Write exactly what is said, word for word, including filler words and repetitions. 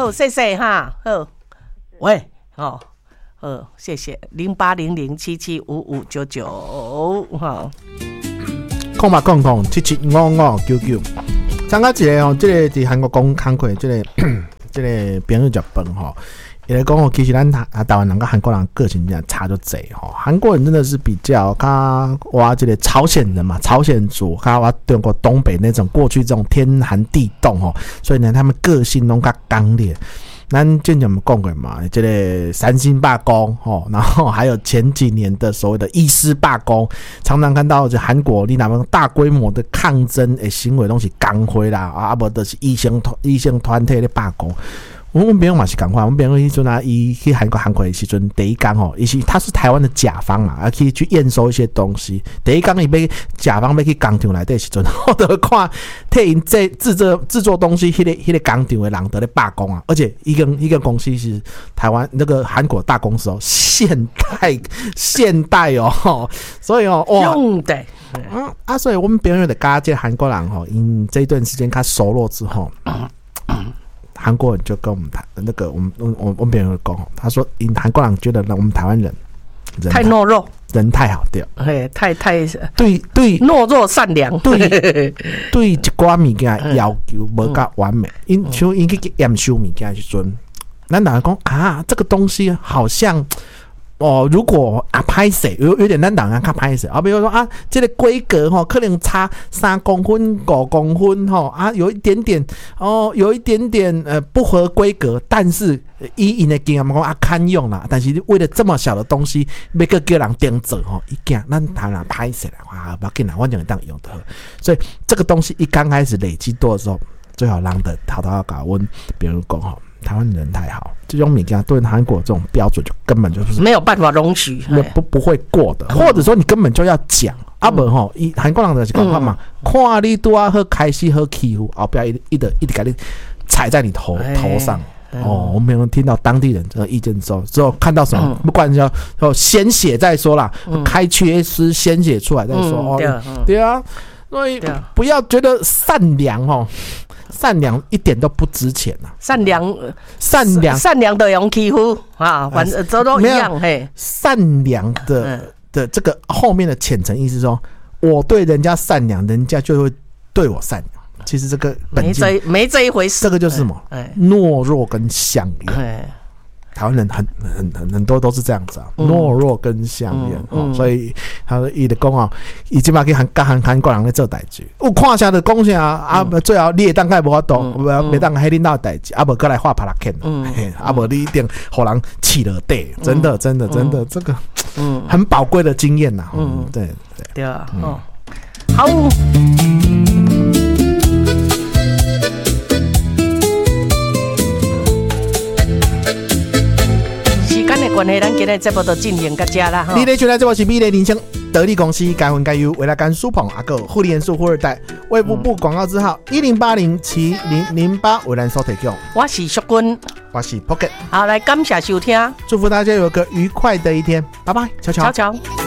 好，谢谢哈，好，喂，哦，好，谢谢，零八零零七七五五九九，哈， 空嘛空空七七五五九九，参加一个哦，这个伫韩国讲工课，这个这个朋友食饭吼。也来讲哦，其实咱台台湾人跟韩国人个性真的差就侪吼。韩国人真的是比较，他哇，这个朝鲜人嘛，朝鲜族，他哇中国东北那种过去这种天寒地冻吼，所以呢，他们个性都较刚烈。咱之前我们讲过嘛，这个三星罢工吼，然后还有前几年的所谓的医师罢工，常常看到这韩国你那么大规模的抗争的行为，都是工会啦，啊，无就是医生医生团体的罢工。我们朋友嘛是同款，我们朋友迄阵啊，伊去韩国韩国的时阵，第一天吼，伊是他是台湾的甲方嘛，啊可以去验收一些东西。第一天伊要甲方要去工厂内底时阵，我就看替因制制作制作东西，迄、那个迄、那个工厂的人在咧罢工啊，而且一个一个公司是台湾那个韩国大公司哦，现代现代哦，所以哦哇， 对， 嗯啊，所以我们朋友的家这韩国人吼，因这一段时间他熟络之后。韩国人就跟我们谈那个，我们我我我们别人讲，他说，因韩国人觉得我们台湾人人太懦弱， 人太好对， 嘿，太太对对懦弱善良， 对对一寡物件要求无够完美，因像因去验收物件的时阵，咱大家讲啊，这个东西好像。哦，如果啊拍摄有有点咱人啊较拍摄啊，比如说啊，这个规格吼、哦，可能差三公分、五公分吼、哦、啊，有一点点哦，有一点点呃不合规格，但是以因的经验讲啊堪用啦，但是为了这么小的东西，要个叫人盯着吼，一件咱台湾拍摄啦，哇，不要紧啦，我就会当用得。所以这个东西一刚开始累积多的时候，最好让的偷偷要搞问别人讲吼。台湾人太好，这种物件对韩国这种标准就根本就是没有办法容许， 不不会过的，或者说你根本就要讲，啊不吼，以韩国人就是讲话嘛，看你多好开始好欺负，后边一一直一直给你踩在你头头上。哦，我们有听到当地人这个意见之后，之后看到什么，不管叫哦鲜血再说啦，开缺失鲜血出来再说哦，对啊，所以不要觉得善良哦。善良一点都不值钱啊！ 善良， 善良， 善良的用欺负啊，反正这都一样嘿。 善良的、嗯、的这个后面的浅层意思说，我对人家善良，人家就会对我善良。其实这个本没这没这一回事。 这个就是什么？懦弱跟相怨。台湾人很很很很多都是这样子啊，嗯、懦弱跟相怨、嗯哦，所以他说伊的讲哦，伊即马去韩韩韩国人咧做代志，有看下的贡献啊，啊最后你会当该无法度，袂当迄领导代志，啊无过来画帕拉肯，啊无你一定互人气了地，真的真的真的、嗯、这个，嗯，很宝贵的经验呐，嗯，对对对啊，哦，好。关系，咱今日节目就进行到这啦。 你咧收听节目是美丽人生得力公司该分该优未来干苏鹏阿哥护理元素富二代卫福部广告字号一零八零七零零八为咱所提供。 我是淑君， 我是 Pocket。 好，来感谢收听， 祝福大家有个愉快的一天，拜拜，悄悄悄悄。